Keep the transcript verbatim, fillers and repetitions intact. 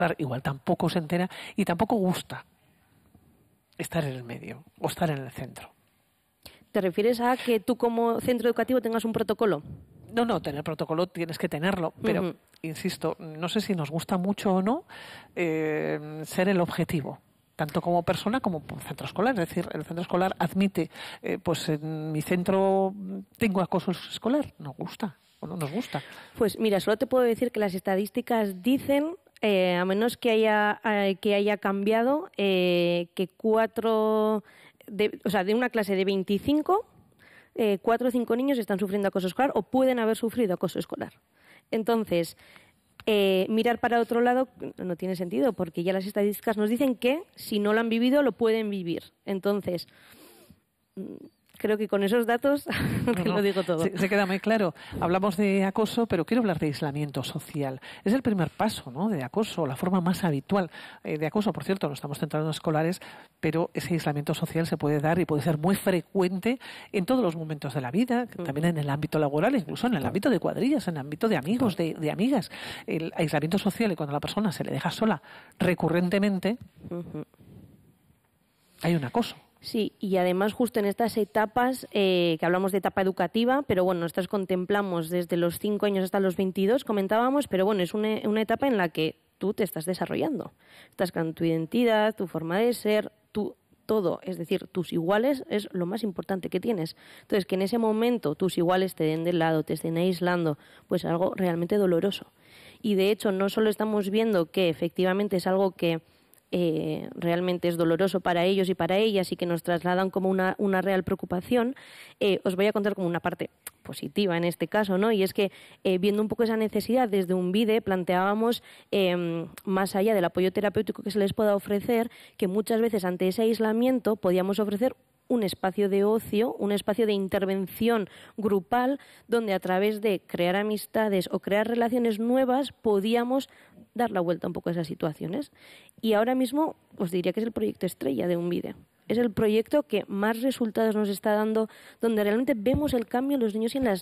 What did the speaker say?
igual tampoco se entera y tampoco gusta estar en el medio o estar en el centro. ¿Te refieres a que tú como centro educativo tengas un protocolo? No, no, tener protocolo tienes que tenerlo, pero, uh-huh. insisto, no sé si nos gusta mucho o no eh, ser el objetivo, tanto como persona como por centro escolar. Es decir, el centro escolar admite, eh, pues en mi centro tengo acoso escolar, nos gusta o no nos gusta. Pues mira, solo te puedo decir que las estadísticas dicen, eh, a menos que haya, eh, que haya cambiado, eh, que cuatro... De, o sea, de una clase de veinticinco, eh, cuatro o cinco niños están sufriendo acoso escolar o pueden haber sufrido acoso escolar. Entonces, eh, mirar para otro lado no tiene sentido, porque ya las estadísticas nos dicen que si no lo han vivido, lo pueden vivir. Entonces, creo que con esos datos no, te no, lo digo todo. Se, se queda muy claro. Hablamos de acoso, pero quiero hablar de aislamiento social. Es el primer paso, ¿no?, de acoso, la forma más habitual eh, de acoso. Por cierto, no estamos centrados en escolares, pero ese aislamiento social se puede dar y puede ser muy frecuente en todos los momentos de la vida, uh-huh. también en el ámbito laboral, incluso en el ámbito de cuadrillas, en el ámbito de amigos, de, de amigas. El aislamiento social, y cuando a la persona se le deja sola recurrentemente, uh-huh. hay un acoso. Sí, y además justo en estas etapas, eh, que hablamos de etapa educativa, pero bueno, nosotros contemplamos desde los cinco años hasta los veintidós, comentábamos, pero bueno, es una, una etapa en la que tú te estás desarrollando. Estás creando tu identidad, tu forma de ser, tu todo, es decir, tus iguales es lo más importante que tienes. Entonces, que en ese momento tus iguales te den de lado, te estén aislando, pues algo realmente doloroso. Y de hecho, no solo estamos viendo que efectivamente es algo que Eh, realmente es doloroso para ellos y para ellas y que nos trasladan como una, una real preocupación, eh, os voy a contar como una parte positiva en este caso, ¿no? Y es que eh, viendo un poco esa necesidad desde un V I D E planteábamos, eh, más allá del apoyo terapéutico que se les pueda ofrecer, que muchas veces ante ese aislamiento podíamos ofrecer un espacio de ocio, un espacio de intervención grupal, donde a través de crear amistades o crear relaciones nuevas podíamos dar la vuelta un poco a esas situaciones. Y ahora mismo os diría que es el proyecto estrella de un V I D E. Es el proyecto que más resultados nos está dando, donde realmente vemos el cambio en los niños y en las